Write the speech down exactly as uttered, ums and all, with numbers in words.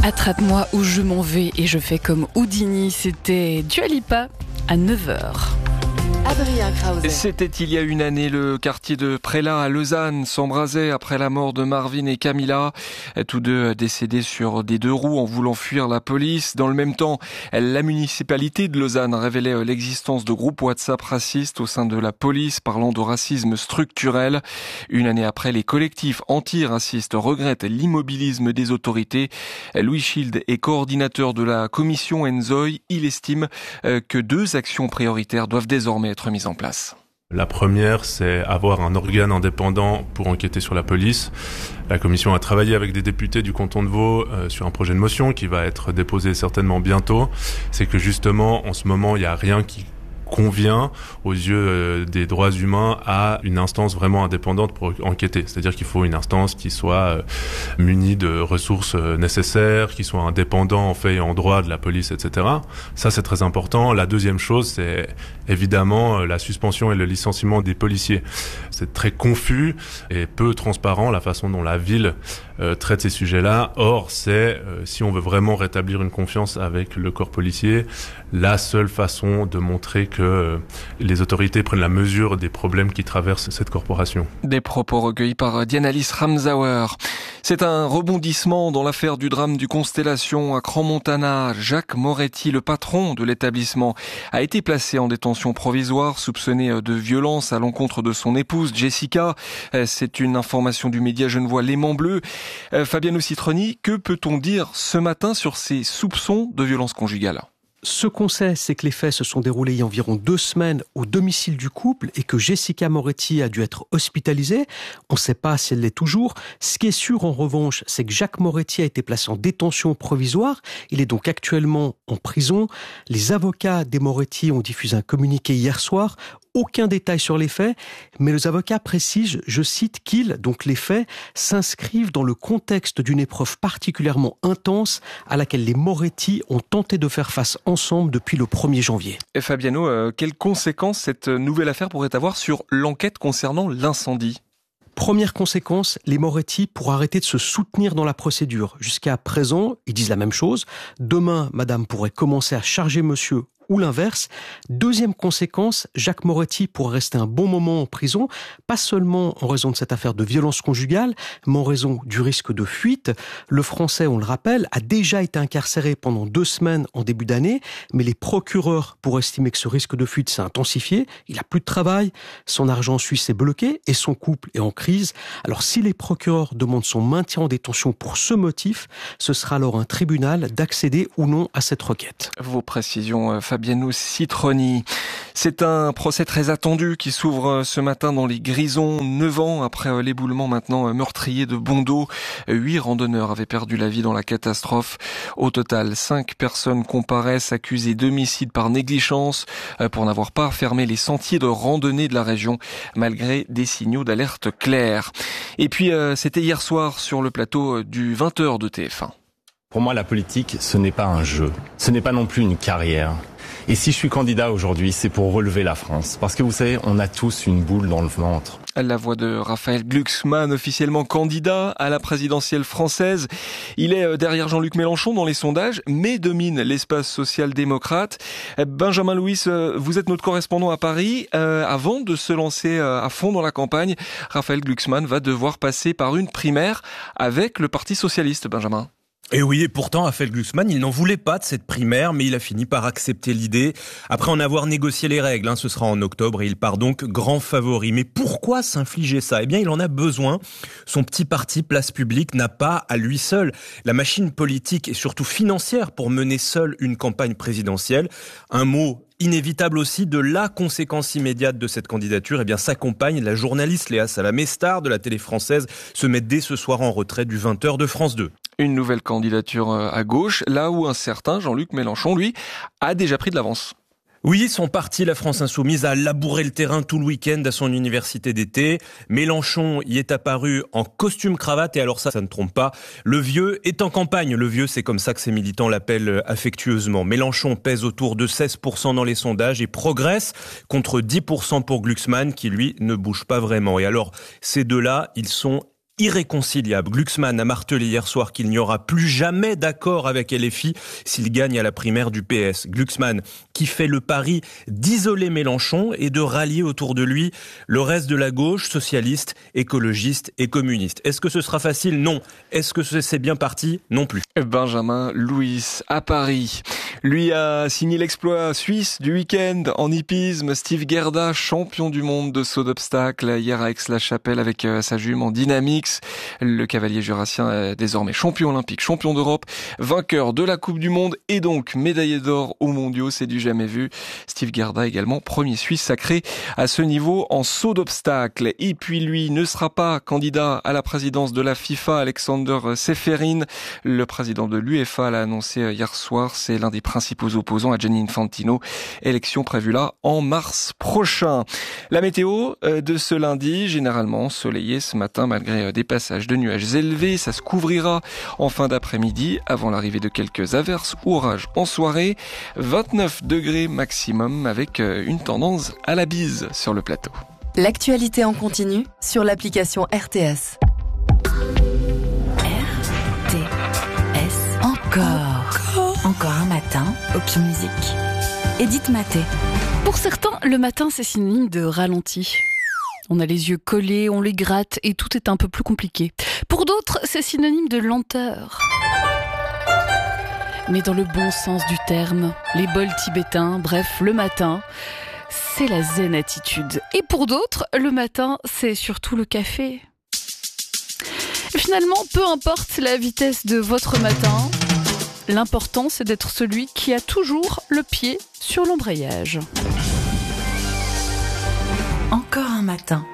Attrape-moi où je m'en vais et je fais comme Houdini. C'était Dua Lipa à neuf heures. Adrien Krause. C'était il y a une année, le quartier de Prélat à Lausanne s'embrasait après la mort de Marvin et Camilla, tous deux décédés sur des deux roues en voulant fuir la police. Dans le même temps, la municipalité de Lausanne révélait l'existence de groupes WhatsApp racistes au sein de la police, parlant de racisme structurel. Une année après, les collectifs antiracistes regrettent l'immobilisme des autorités. Louis Schild est coordinateur de la commission Enzoï. Il estime que deux actions prioritaires doivent désormais être mise en place. La première, c'est avoir un organe indépendant pour enquêter sur la police. La commission a travaillé avec des députés du canton de Vaud euh, sur un projet de motion qui va être déposé certainement bientôt. C'est que justement, en ce moment, il n'y a rien qui convient aux yeux des droits humains à une instance vraiment indépendante pour enquêter. C'est-à-dire qu'il faut une instance qui soit munie de ressources nécessaires, qui soit indépendant en fait et en droit de la police, et cetera. Ça, c'est très important. La deuxième chose, c'est évidemment la suspension et le licenciement des policiers. C'est très confus et peu transparent la façon dont la ville euh, traite ces sujets-là. Or, c'est, euh, si on veut vraiment rétablir une confiance avec le corps policier, la seule façon de montrer que que les autorités prennent la mesure des problèmes qui traversent cette corporation. Des propos recueillis par Diana-Lys Ramsauer. C'est un rebondissement dans l'affaire du drame du Constellation à Crans-Montana. Jacques Moretti, le patron de l'établissement, a été placé en détention provisoire, soupçonné de violence à l'encontre de son épouse Jessica. C'est une information du média genevois L'Aimant Bleu. Fabiano Citroni, que peut-on dire ce matin sur ces soupçons de violence conjugale ? Ce qu'on sait, c'est que les faits se sont déroulés il y a environ deux semaines au domicile du couple et que Jessica Moretti a dû être hospitalisée. On ne sait pas si elle l'est toujours. Ce qui est sûr, en revanche, c'est que Jacques Moretti a été placé en détention provisoire. Il est donc actuellement en prison. Les avocats des Moretti ont diffusé un communiqué hier soir. Aucun détail sur les faits, mais les avocats précisent, je cite, qu'ils, donc les faits, s'inscrivent dans le contexte d'une épreuve particulièrement intense à laquelle les Moretti ont tenté de faire face ensemble depuis le premier janvier. Et Fabiano, euh, quelles conséquences cette nouvelle affaire pourrait avoir sur l'enquête concernant l'incendie ? Première conséquence, les Moretti pourront arrêter de se soutenir dans la procédure. Jusqu'à présent, ils disent la même chose. Demain, madame pourrait commencer à charger monsieur ou l'inverse. Deuxième conséquence, Jacques Moretti pourrait rester un bon moment en prison, pas seulement en raison de cette affaire de violence conjugale, mais en raison du risque de fuite. Le Français, on le rappelle, a déjà été incarcéré pendant deux semaines en début d'année, mais les procureurs pourraient estimer que ce risque de fuite s'est intensifié. Il n'a plus de travail, son argent suisse est bloqué et son couple est en crise. Alors si les procureurs demandent son maintien en détention pour ce motif, ce sera alors un tribunal d'accéder ou non à cette requête. Vos précisions, Fabiano Citroni. C'est un procès très attendu qui s'ouvre ce matin dans les Grisons, neuf ans après l'éboulement maintenant meurtrier de Bondeau. Huit randonneurs avaient perdu la vie dans la catastrophe. Au total, cinq personnes comparaissent accusées d'homicide par négligence pour n'avoir pas fermé les sentiers de randonnée de la région malgré des signaux d'alerte clairs. Et puis, c'était hier soir sur le plateau du vingt heures de T F un. Pour moi, la politique, ce n'est pas un jeu. Ce n'est pas non plus une carrière. Et si je suis candidat aujourd'hui, c'est pour relever la France. Parce que vous savez, on a tous une boule dans le ventre. La voix de Raphaël Glucksmann, officiellement candidat à la présidentielle française. Il est derrière Jean-Luc Mélenchon dans les sondages, mais domine l'espace social-démocrate. Benjamin Louis, vous êtes notre correspondant à Paris. Euh, avant de se lancer à fond dans la campagne, Raphaël Glucksmann va devoir passer par une primaire avec le Parti socialiste, Benjamin. Et oui, et pourtant, Raphaël Glucksmann, il n'en voulait pas de cette primaire, mais il a fini par accepter l'idée. Après en avoir négocié les règles, hein, ce sera en octobre, et il part donc grand favori. Mais pourquoi s'infliger ça ? Eh bien, il en a besoin. Son petit parti Place Publique n'a pas, à lui seul, la machine politique et surtout financière pour mener seul une campagne présidentielle. Un mot inévitable aussi de la conséquence immédiate de cette candidature, eh bien, sa compagne, la journaliste Léa Salamé, star de la télé française, se met dès ce soir en retrait du vingt heures de France deux. Une nouvelle candidature à gauche, là où un certain Jean-Luc Mélenchon, lui, a déjà pris de l'avance. Oui, son parti, la France Insoumise, a labouré le terrain tout le week-end à son université d'été. Mélenchon y est apparu en costume-cravate, et alors ça, ça ne trompe pas. Le vieux est en campagne. Le vieux, c'est comme ça que ses militants l'appellent affectueusement. Mélenchon pèse autour de seize pour cent dans les sondages et progresse contre dix pour cent pour Glucksmann, qui lui ne bouge pas vraiment. Et alors, ces deux-là, ils sont irréconciliables. Glucksmann a martelé hier soir qu'il n'y aura plus jamais d'accord avec L F I s'il gagne à la primaire du P S. Glucksmann qui fait le pari d'isoler Mélenchon et de rallier autour de lui le reste de la gauche, socialiste, écologiste et communiste. Est-ce que ce sera facile ? Non. Est-ce que c'est bien parti ? Non plus. Benjamin Louis à Paris. Lui a signé l'exploit suisse du week-end en hippisme. Steve Gerda, champion du monde de saut d'obstacle, hier à Aix-la-Chapelle avec sa jument Dynamix. Le cavalier jurassien est désormais champion olympique, champion d'Europe, vainqueur de la Coupe du Monde et donc médaillé d'or aux mondiaux, c'est du jamais vu. Steve Gerda également premier Suisse sacré à ce niveau en saut d'obstacle. Et puis lui ne sera pas candidat à la présidence de la FIFA, Alexander Seferin. Le président de l'U E F A l'a annoncé hier soir, c'est l'un des principaux opposants à Gianni Infantino. Élection prévue là en mars prochain. La météo de ce lundi, généralement soleillé ce matin malgré des passages de nuages élevés. Ça se couvrira en fin d'après-midi avant l'arrivée de quelques averses ou orages en soirée. vingt-neuf degrés maximum avec une tendance à la bise sur le plateau. L'actualité en continu sur l'application R T S. R T S. Encore. Encore un matin, OK Musique. Edith Maté. Pour certains, le matin, c'est synonyme de ralenti. On a les yeux collés, on les gratte et tout est un peu plus compliqué. Pour d'autres, c'est synonyme de lenteur. Mais dans le bon sens du terme, les bols tibétains, bref, le matin, c'est la zen attitude. Et pour d'autres, le matin, c'est surtout le café. Finalement, peu importe la vitesse de votre matin, l'important, c'est d'être celui qui a toujours le pied sur l'embrayage. Encore un matin.